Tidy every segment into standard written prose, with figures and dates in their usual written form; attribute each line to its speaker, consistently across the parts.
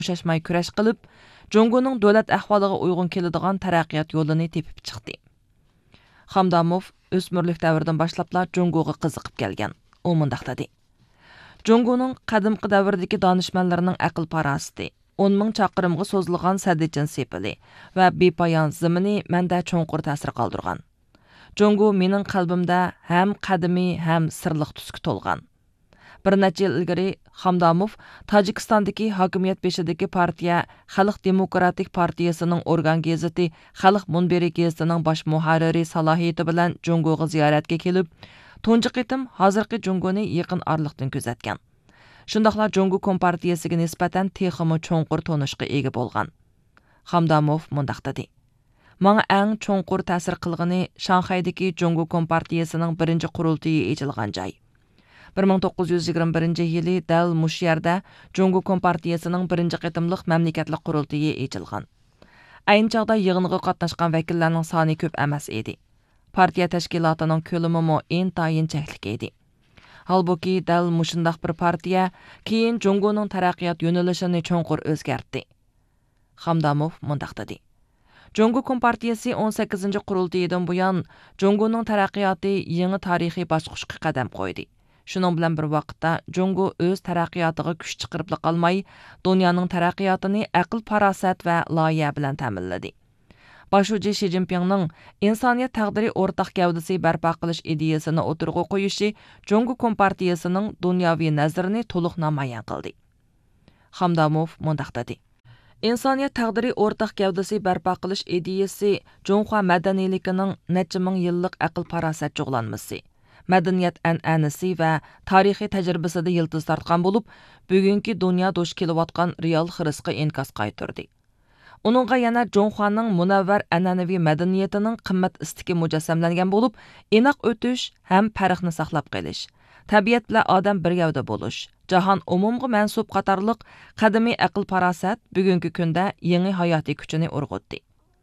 Speaker 1: bo'shashmay kurash qilib, Jungoning davlat ahvoliga uyg'un keladigan taraqqiyot yo'lini tepib chiqdi. Hamdamov o'smirlik davridan boshlabla Jungoga qiziqib kelgan. U mundaq dedi: Jungoning qadimgi davrdagi donishmandlarining aql parosati, 10 ming chaqirimga so'zilgan sadichin sepili va bepoyon zimini menda cho'nqur ta'sir qoldirgan. Jungo mening qalbimda ham qadimiy ham sirliq tusga to'lgan. Bir necha yil ilgari Hamdamov Tojikistondagi hokimiyat beshidagi partiya Xalq Demokratik partiyasining organ gazeti Xalq Munbiri gazetining bosh muharriri salohiyati bilan Jungoga ziyoratga kelib, tunji qitim hozirgi Jungoni yaqin orliqdan kuzatgan. Shundaqla Jungo kompartiyasiga nisbatan texmi cho'nqur tonishga ega bo'lgan. Hamdamov mundaq dedi: Manga eng cho'nqur ta'sir qilgani Shanxaydagi Jungo kompartiyasining birinchi qurultiyi echilgan joy. 1921 yili dal mush yerda Jungo kompartiyasining birinchi qitimliq mamlakatlik qurultiyi echilgan. Ayni chog'da yig'inga qatnashgan vakillarning soni ko'p emas edi. Partiya tashkilotining ko'lami intayin cheklik edi. Halbuki dal mushundaq bir partiya keyin Jungoning taraqqiyot yo'nalishini cho'nqur o'zgartdi. Hamdamov mundaq dedi: Jungo kompartiyasi 18 qurultiyidan buyon Jungoning taraqqiyoti yangi tarixiy bosqichga qadam qo'ydi. Şunun bilan bir vaqtda Jungo o'z taraqqiyotiga kuch chiqarib qolmay, dunyoning taraqqiyotini aql farosat va loyiha bilan ta'minladi. Başuji Xi Jinpingning insoniyat taqdiri o'rtaq gavdasi barpo qilish ideyasini o'tirg'a qo'yishi Jungo kompartiyasining dunyoviy nazarini to'liq namoyon qildi. Hamdamov mundaq dedi: İnsoniyat taqdiri o'rtaq gavdasi barpo qilish ideyasi Junxo madaniyligining necha ming yillik aql farosat jug'lanmasi, madaniyat an'anasi va tarixiy tajribasida yildiz tortgan bo'lib, bugungi dunyo duch kelayotgan real xirisga inkas qaytirdi. Uningga yana Junxoning munavvar an'anaviy madaniyatining qimmat istiki mujassamlangan bo'lib, aniq o'tish ham farqni saqlab qolish, tabiat bilan odam bir gavda bo'lish, jahon umumga mansub qatorliq qadimiy aql farosat bugungi kunda yangi hayotiy kuchini urg'utdi.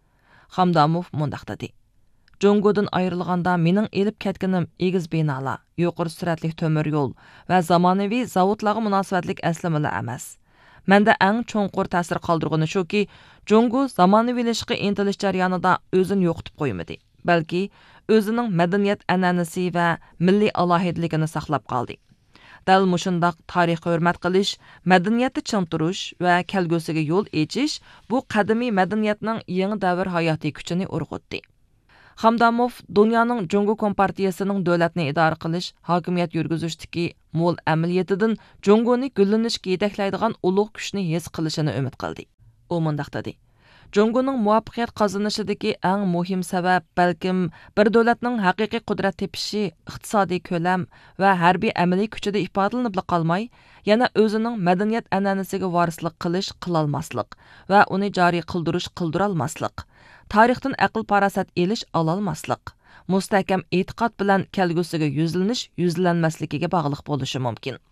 Speaker 1: Hamdamov mundaq dedi: Jungodan ayrilganda mening elib ketganim egiz binolar, yuqori suratli temir yo'l va zamonaviy zavodlarga munosabatlik aslamalar emas. Menda eng cho'nqur ta'sir qoldirgani shuki, Jungo zamonaviylashishga intilish jarayonida o'zini yo'qotib qo'ymadi, balki o'zining madaniyat an'anasi va milliy alohidligini saqlab qoldi. Dal mushundaq tarixga hurmat qilish, madaniyatni chintirish va kelgusiga yo'l echish bu qadimiy madaniyatning yangi davr hayotiy kuchini urg'utdi. Hamdamov dunyoning Jungo kompartiyasining davlatni idora qilish, hokimiyat yurgizishdagi mo'l amaliyatidan Jungoni gullanishga yetaklaydigan ulug' kuchni his qilishini umid qildi. U mundaq dedi: Jungoning muvaffaqiyat qozonishidagi eng muhim sabab balkim bir davlatning haqiqiy qudrat tepishi, iqtisodiy ko'lam va harbiy amaliy kuchida ifodalanib qolmay, yana o'zining madaniyat an'anasiga varislik qilish qilolmaslik va uni joriy qildirish qildirolmaslik, tarixdan aql farosat elish ololmaslik, mustahkam e'tiqod bilan kelgusiga yuzlanish yuzlanmasligiga bog'liq bo'lishi mumkin.